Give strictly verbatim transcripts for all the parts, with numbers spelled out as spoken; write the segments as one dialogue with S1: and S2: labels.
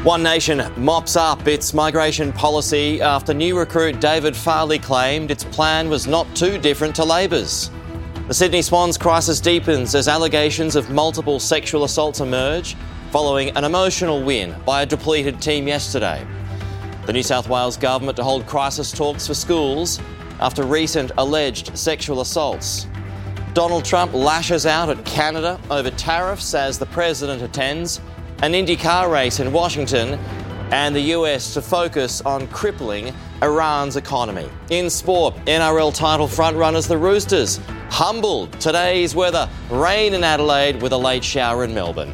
S1: One Nation mops up its migration policy after new recruit David Farley claimed its plan was not too different to Labor's. The Sydney Swans crisis deepens as allegations of multiple sexual assaults emerge following an emotional win by a depleted team yesterday. The New South Wales government to hold crisis talks for schools after recent alleged sexual assaults. Donald Trump lashes out at Canada over tariffs as the president attends an IndyCar race in Washington, and the U S to focus on crippling Iran's economy. In sport, N R L title frontrunners the Roosters humbled today's weather. Rain in Adelaide with a late shower in Melbourne.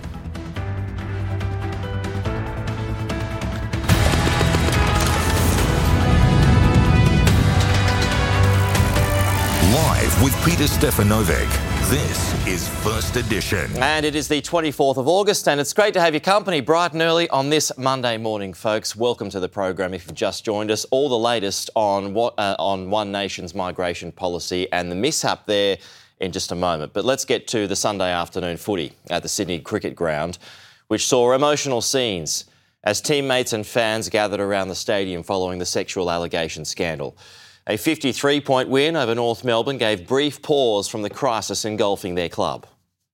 S2: Live with Peter Stefanovic. This is First Edition.
S1: And it is the twenty-fourth of August, and it's great to have your company bright and early on this Monday morning, folks. Welcome to the program if you've just joined us. All the latest on what uh, on One Nation's migration policy and the mishap there in just a moment. But let's get to the Sunday afternoon footy at the Sydney Cricket Ground, which saw emotional scenes as teammates and fans gathered around the stadium following the sexual allegation scandal. A fifty-three point win over North Melbourne gave brief pause from the crisis engulfing their club.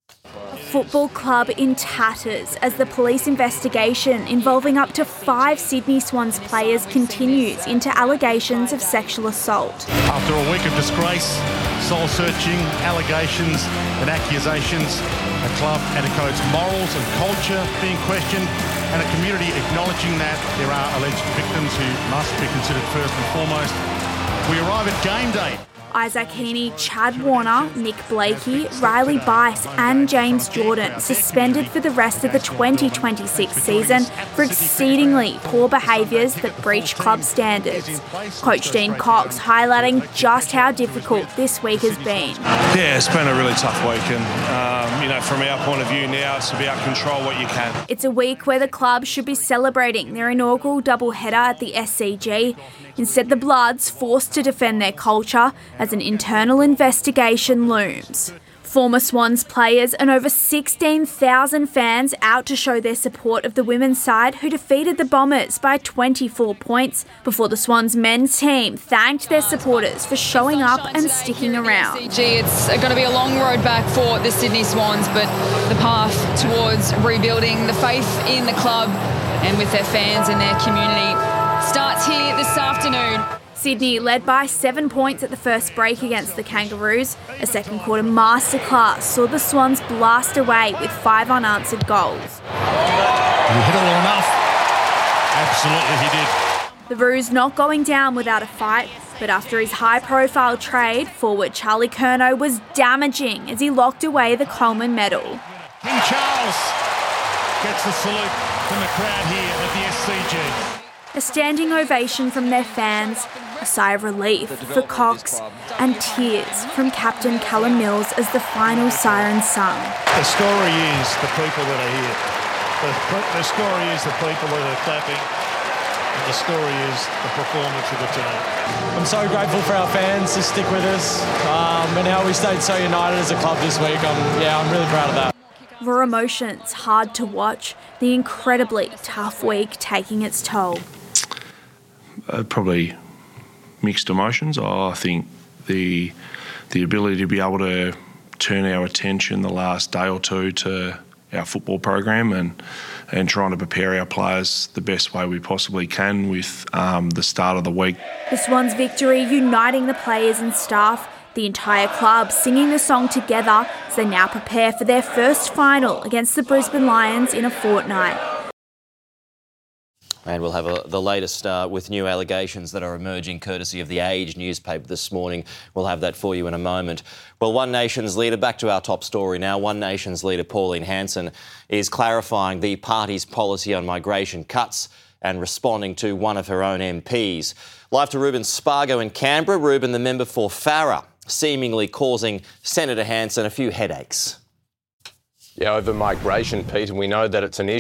S3: A football club in tatters as the police investigation involving up to five Sydney Swans players continues into allegations of sexual assault.
S4: After a week of disgrace, soul-searching, allegations and accusations, a club and a coach's morals and culture being questioned, and a community acknowledging that there are alleged victims who must be considered first and foremost. We arrive at game day.
S3: Isaac Heaney, Chad Warner, Nick Blakey, Riley Bice and James Jordan suspended for the rest of the twenty twenty-six season for exceedingly poor behaviours that breach club standards. Coach Dean Cox highlighting just how difficult this week has been.
S5: Yeah, it's been a really tough week, and um, you know, from our point of view now, it's about control what you can.
S3: It's a week where the club should be celebrating their inaugural doubleheader at the S C G. Instead, the Bloods forced to defend their culture as an internal investigation looms. Former Swans players and over sixteen thousand fans out to show their support of the women's side who defeated the Bombers by twenty-four points before the Swans men's team thanked their supporters for showing up and sticking around.
S6: It's going to be a long road back for the Sydney Swans, but the path towards rebuilding the faith in the club and with their fans and their community starts here this afternoon.
S3: Sydney led by seven points at the first break against the Kangaroos. A second quarter masterclass saw the Swans blast away with five unanswered goals.
S4: Did he hit it all enough? Absolutely he did.
S3: The Roos not going down without a fight, but after his high-profile trade, forward Charlie Curnow was damaging as he locked away the Coleman medal.
S4: King Charles gets the salute from the crowd here at the S C G.
S3: A standing ovation from their fans, a sigh of relief for Cox, and tears from Captain Callum Mills as the final siren sung.
S4: The story is the people that are here. The, the story is the people that are clapping. And the story is the performance of the team.
S7: I'm so grateful for our fans to stick with us um, and how we stayed so united as a club this week. I'm, yeah, I'm really proud of that.
S3: Raw emotions, hard to watch, the incredibly tough week taking its toll.
S5: Uh, probably mixed emotions. Oh, I think the the ability to be able to turn our attention the last day or two to our football program and and trying to prepare our players the best way we possibly can with um, the start of the week.
S3: The Swans' victory uniting the players and staff, the entire club singing the song together as they now prepare for their first final against the Brisbane Lions in a fortnight.
S1: And we'll have a, the latest uh, with new allegations that are emerging courtesy of The Age newspaper this morning. We'll have that for you in a moment. Well, One Nation's leader, back to our top story now, One Nation's leader Pauline Hanson is clarifying the party's policy on migration cuts and responding to one of her own M Ps. Live to Ruben Spargo in Canberra. Ruben, the member for Farrer, seemingly causing Senator Hanson a few headaches.
S8: Yeah, over migration, Pete, and we know that it's an issue.